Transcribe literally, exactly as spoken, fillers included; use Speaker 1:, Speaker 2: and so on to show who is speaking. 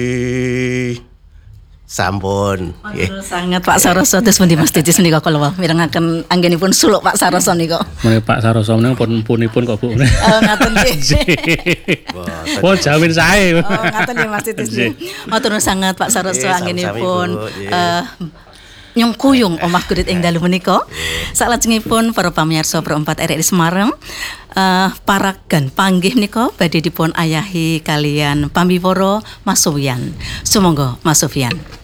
Speaker 1: Sampun.
Speaker 2: Matur sangat Pak Saroso terus pundi Mas Titis menika kula mirengaken anggenipun suluk Pak Saroso nika.
Speaker 3: Menika Pak Saroso menika pun punipun kok Bu.
Speaker 2: Oh ngaten nggih.
Speaker 3: Oh jamin sae.
Speaker 2: Oh ngaten nggih Mas Titis. Matur sangat Pak Saroso anggenipun eh nyungkuyung omah kurit ing dalu menika. Salajengipun para pamirsa Pro empat R R I Semarang uh, paragan panggih menika badhe dipun ayahi kalian pambiwara Mas Sufyan. Sumangga Mas Sufyan.